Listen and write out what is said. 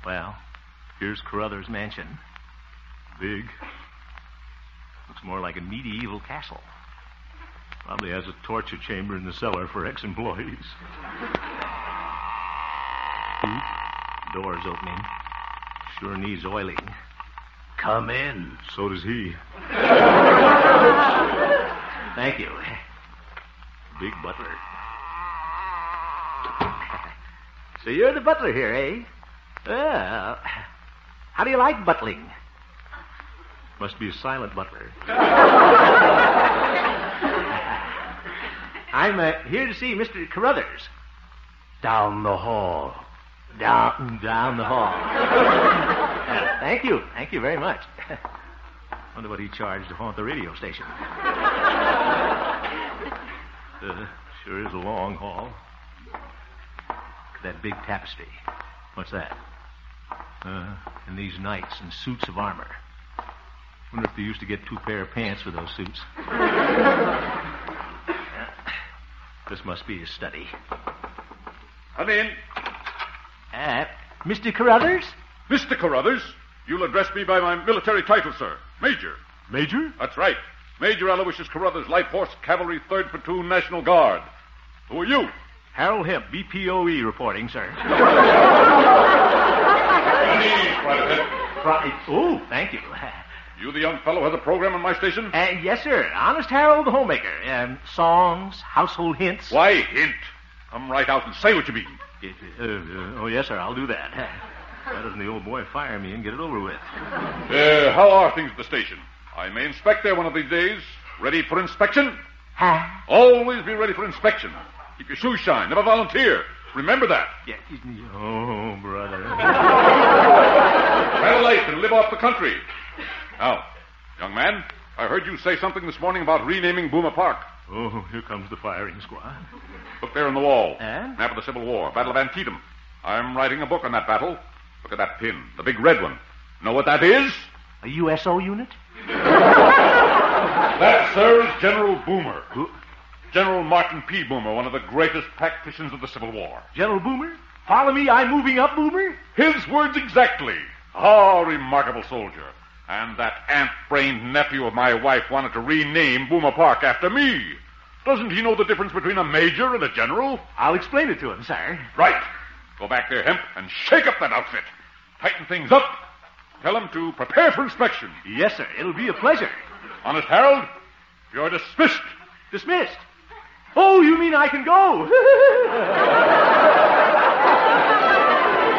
Well, here's Carruthers' mansion. Big. Looks more like a medieval castle. Probably has a torture chamber in the cellar for ex-employees. Door's opening. Sure needs oiling. Come in. So does he. Thank you. Big butler. So you're the butler here, eh? Well, how do you like butling? Must be a silent butler. I'm here to see Mr. Carruthers. Down the hall. Down the hall. Thank you. Thank you very much. Wonder what he charged to haunt the radio station. Sure is a long hall. That big tapestry. What's that? And these knights in suits of armor. Wonder if they used to get 2 pair of pants for those suits. This must be his study. Come in. Mr. Carruthers? Mr. Carruthers, you'll address me by my military title, sir. Major. Major? That's right. Major Aloysius Carruthers, Light Horse Cavalry, 3rd Platoon, National Guard. Who are you? Harold Hemp, BPOE reporting, sir. Oh, thank you. You the young fellow who has a program on my station? Yes, sir. Honest Harold the homemaker. Songs, household hints. Why hint? Come right out and say what you mean. Oh, yes, sir. I'll do that. Why doesn't the old boy fire me and get it over with? How are things at the station? I may inspect there one of these days. Ready for inspection? Huh? Always be ready for inspection. Keep your shoes shine. Never volunteer. Remember that. Yeah. Oh, brother. Have a life and live off the country. Now, young man, I heard you say something this morning about renaming Boomer Park. Oh, here comes the firing squad. Look there on the wall. And? Map of the Civil War, Battle of Antietam. I'm writing a book on that battle. Look at that pin, the big red one. Know what that is? A USO unit? That, sir, is General Boomer. Who? General Martin P. Boomer, one of the greatest tacticians of the Civil War. General Boomer? Follow me, I'm moving up, Boomer? His words exactly. Ah, remarkable soldier. And that ant-brained nephew of my wife wanted to rename Boomer Park after me. Doesn't he know the difference between a major and a general? I'll explain it to him, sir. Right. Go back there, Hemp, and shake up that outfit. Tighten things up. Tell him to prepare for inspection. Yes, sir. It'll be a pleasure. Honest Harold, you're dismissed. Dismissed? Oh, you mean I can go?